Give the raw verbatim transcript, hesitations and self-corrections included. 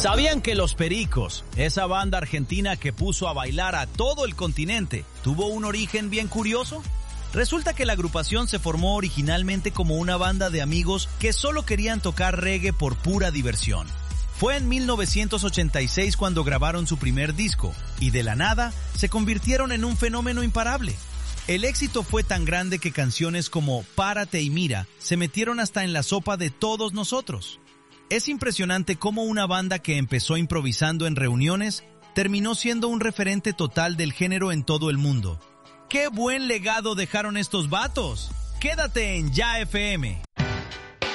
¿Sabían que Los Pericos, esa banda argentina que puso a bailar a todo el continente, tuvo un origen bien curioso? Resulta que la agrupación se formó originalmente como una banda de amigos que solo querían tocar reggae por pura diversión. Fue en mil novecientos ochenta y seis cuando grabaron su primer disco, y de la nada se convirtieron en un fenómeno imparable. El éxito fue tan grande que canciones como Párate y Mira se metieron hasta en la sopa de todos nosotros. Es impresionante cómo una banda que empezó improvisando en reuniones terminó siendo un referente total del género en todo el mundo. ¡Qué buen legado dejaron estos vatos! Quédate en Ya F M.